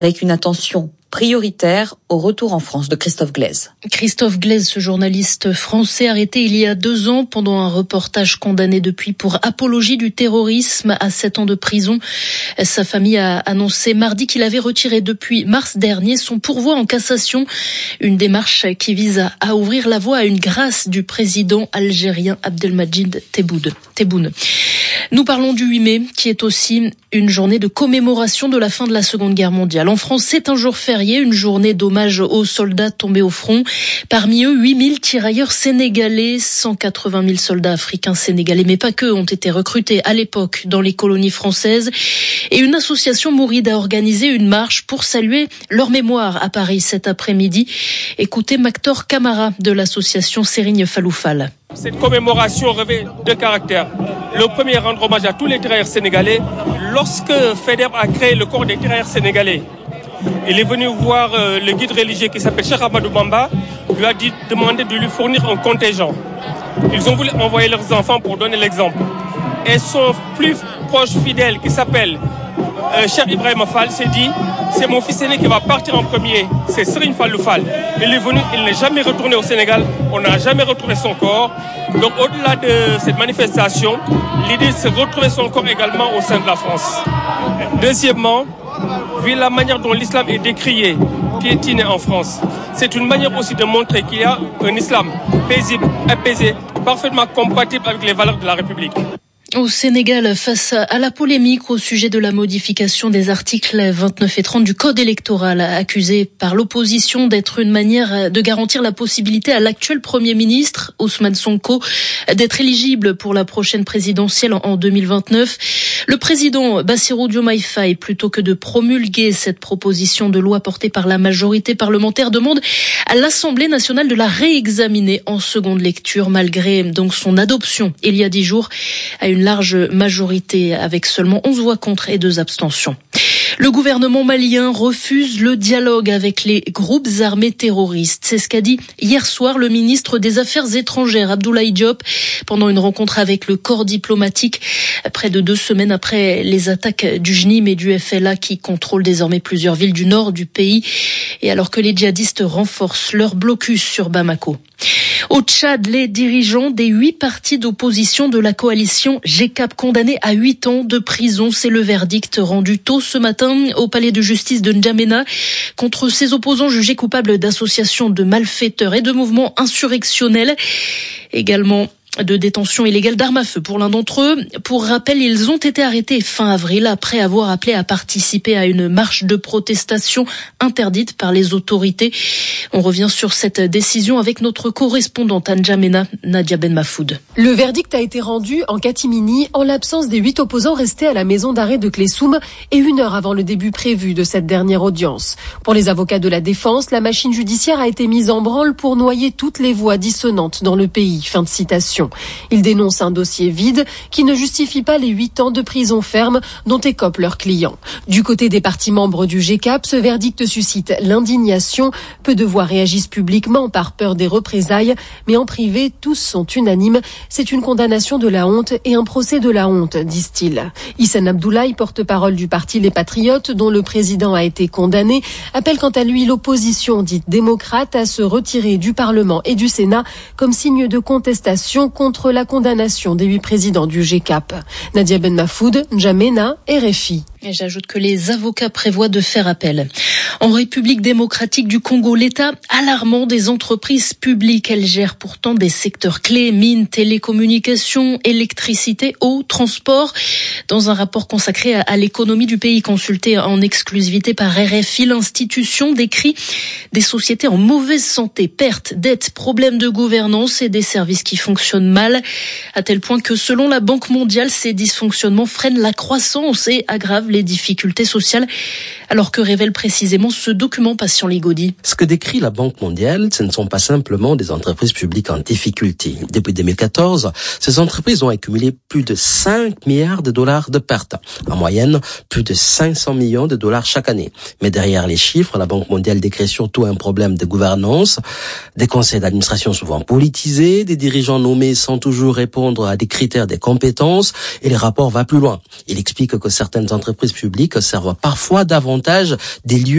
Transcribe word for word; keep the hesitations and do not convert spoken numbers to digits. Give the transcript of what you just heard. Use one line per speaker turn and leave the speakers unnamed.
avec une attention prioritaire au retour en France de Christophe Glaise.
Christophe Glaise, ce journaliste français arrêté il y a deux ans pendant un reportage, condamné depuis pour apologie du terrorisme à sept ans de prison. Sa famille a annoncé mardi qu'il avait retiré depuis mars dernier son pourvoi en cassation, une démarche qui vise à, à ouvrir la voie à une grâce du président algérien Abdelmadjid Tebboune. Nous parlons du huit mai, qui est aussi une journée de commémoration de la fin de la Seconde Guerre mondiale. En France, c'est un jour férié, une journée d'hommage aux soldats tombés au front. Parmi eux, huit mille tirailleurs sénégalais, cent quatre-vingt mille soldats africains sénégalais, mais pas que, ont été recrutés à l'époque dans les colonies françaises. Et une association Mouride a organisé une marche pour saluer leur mémoire à Paris cet après-midi. Écoutez Maktor Camara de l'association Serigne Faloufal.
Cette commémoration revêt deux caractères. Le premier, rendre hommage à tous les tirailleurs sénégalais. Lorsque FEDER a créé le corps des tirailleurs sénégalais, il est venu voir euh, le guide religieux qui s'appelle Cheikh Ahmadou Bamba, lui a dit, demandé de lui fournir un contingent. Ils ont voulu envoyer leurs enfants pour donner l'exemple. Et son plus proche fidèle qui s'appelle euh, Cheikh Ibrahima Fall s'est dit, c'est mon fils aîné qui va partir en premier, c'est Serigne Fallou Fall. Il est venu, il n'est jamais retourné au Sénégal, on n'a jamais retrouvé son corps. Donc au-delà de cette manifestation, l'idée c'est de retrouver son corps également au sein de la France. Deuxièmement, vu la manière dont l'islam est décrié, piétiné en France, c'est une manière aussi de montrer qu'il y a un islam paisible, apaisé, parfaitement compatible avec les valeurs de la République.
Au Sénégal, face à la polémique au sujet de la modification des articles vingt-neuf et trente du code électoral, accusé par l'opposition d'être une manière de garantir la possibilité à l'actuel Premier ministre, Ousmane Sonko, d'être éligible pour la prochaine présidentielle en deux mille vingt-neuf, le président Bassirou Diomaye Faye, plutôt que de promulguer cette proposition de loi portée par la majorité parlementaire, demande à l'Assemblée nationale de la réexaminer en seconde lecture, malgré donc son adoption il y a dix jours à une large majorité avec seulement onze voix contre et deux abstentions. Le gouvernement malien refuse le dialogue avec les groupes armés terroristes. C'est ce qu'a dit hier soir le ministre des Affaires étrangères, Abdoulaye Diop, pendant une rencontre avec le corps diplomatique, près de deux semaines après les attaques du J N I M et du F L A qui contrôlent désormais plusieurs villes du nord du pays, et alors que les djihadistes renforcent leur blocus sur Bamako. Au Tchad, les dirigeants des huit partis d'opposition de la coalition G C A P condamnés à huit ans de prison. C'est le verdict rendu tôt ce matin au palais de justice de N'Djamena contre ces opposants jugés coupables d'associations de malfaiteurs et de mouvements insurrectionnels. Également de détention illégale d'armes à feu pour l'un d'entre eux. Pour rappel, ils ont été arrêtés fin avril après avoir appelé à participer à une marche de protestation interdite par les autorités. On revient sur cette décision avec notre correspondante à N'Djamena, Nadia Ben Mafoud.
Le verdict a été rendu en catimini en l'absence des huit opposants restés à la maison d'arrêt de Clessoum et une heure avant le début prévu de cette dernière audience. Pour les avocats de la défense, la machine judiciaire a été mise en branle pour noyer toutes les voix dissonantes dans le pays. Fin de citation. Ils dénoncent un dossier vide qui ne justifie pas les huit ans de prison ferme dont écopent leurs clients. Du côté des partis membres du G C A P, ce verdict suscite l'indignation. Peu de voix réagissent publiquement par peur des représailles, mais en privé, tous sont unanimes. C'est une condamnation de la honte et un procès de la honte, disent-ils. Hissène Abdoulaye, porte-parole du parti Les Patriotes, dont le président a été condamné, appelle quant à lui l'opposition dite démocrate à se retirer du Parlement et du Sénat comme signe de contestation contre la condamnation des huit présidents du G C A P. Nadia Ben Mafoud, N'Djamena, R F I.
Et j'ajoute que les avocats prévoient de faire appel. En République démocratique du Congo, l'état alarmant des entreprises publiques. Elles gèrent pourtant des secteurs clés, mines, télécommunications, électricité, eau, transport. Dans un rapport consacré à l'économie du pays consulté en exclusivité par R F I, l'institution décrit des sociétés en mauvaise santé, pertes, dettes, problèmes de gouvernance et des services qui fonctionnent mal, à tel point que selon la Banque mondiale, ces dysfonctionnements freinent la croissance et aggravent les difficultés sociales, alors que révèle précisément ce document Patient Ligaudy.
Ce que décrit la Banque mondiale, ce ne sont pas simplement des entreprises publiques en difficulté. Depuis deux mille quatorze, ces entreprises ont accumulé plus de cinq milliards de dollars de pertes. En moyenne, plus de cinq cents millions de dollars chaque année. Mais derrière les chiffres, la Banque mondiale décrit surtout un problème de gouvernance, des conseils d'administration souvent politisés, des dirigeants nommés sans toujours répondre à des critères des compétences, et les rapports vont plus loin. Il explique que certaines entreprises publiques servent parfois davantage des lieux